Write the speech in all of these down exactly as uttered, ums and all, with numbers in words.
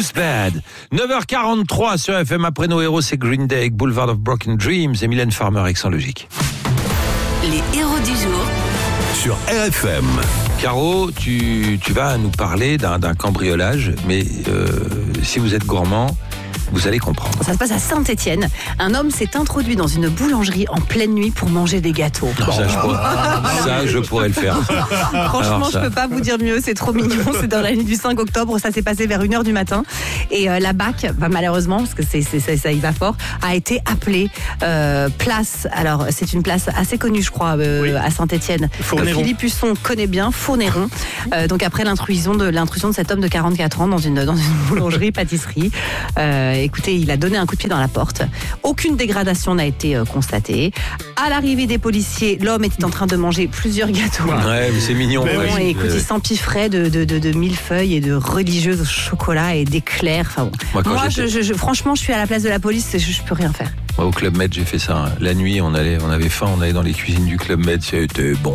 Blues Bad. neuf heures quarante-trois sur F M. Après nos héros, c'est Green Day, Boulevard of Broken Dreams et Mylène Farmer avec Sans Logique. Les héros du jour sur R F M. Caro, tu, tu vas nous parler d'un, d'un cambriolage, mais euh, si vous êtes gourmand, vous allez comprendre. Ça se passe à Saint-Étienne. Un homme s'est introduit dans une boulangerie en pleine nuit pour manger des gâteaux. Non, ça, je pourrais, ça, je pourrais le faire. Franchement, je peux pas vous dire mieux. C'est trop mignon. C'est dans la nuit du cinq octobre. Ça s'est passé vers une heure du matin. Et euh, la B A C, bah, malheureusement, parce que c'est, c'est, c'est, ça y va fort, a été appelée euh, place. Alors, c'est une place assez connue, je crois, euh, oui. à Saint-Étienne. Philippe Husson connaît bien, Fournéron. Euh, donc, après l'intrusion de, l'intrusion de cet homme de quarante-quatre ans dans une, dans une boulangerie-pâtisserie. Euh, Écoutez, il a donné un coup de pied dans la porte. Aucune dégradation n'a été euh, constatée. À l'arrivée des policiers, l'homme était en train de manger plusieurs gâteaux. Ouais, mais c'est mignon. Bon, ouais. Et écoute, il s'empiffrait de, de, de, de millefeuilles et de religieuses au chocolat et d'éclairs. Enfin, bon. Moi, Moi je, je, je, franchement, je suis à la place de la police, je, je peux rien faire. Moi, au Club Med, j'ai fait ça. La nuit, on allait, on avait faim, on allait dans les cuisines du Club Med, c'était bon.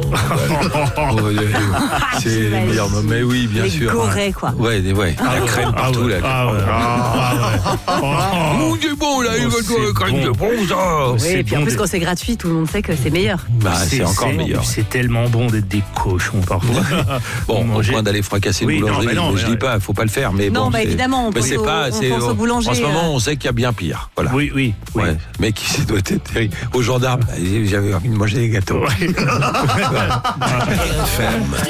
C'est les meilleurs moments. Mais oui, bien les sûr. Les gorées, quoi. Ouais, des, ouais. Ah, la ouais. crème partout, ah, ouais. là. Ah, ouais. Ah, ouais. Oh, c'est bon, là, il va la crème de bon, ça. Oui, et puis bon en plus, des... quand c'est gratuit, tout le monde sait que c'est meilleur. Bah, c'est, c'est encore c'est, meilleur. C'est tellement bon d'être des cochons, parfois. Bon, au point d'aller fracasser une oui, boulangerie, non, non, je dis pas, faut pas le faire, mais non, bon. bah, c'est... évidemment, on mais pense, c'est au, pas, on c'est, pense au boulanger. En ce moment, euh... on sait qu'il y a bien pire. Voilà. Oui, oui. oui. Ouais. Mais qui ça doit être terrible. Aux gendarmes, j'avais envie de manger des gâteaux. Ouais. R F M.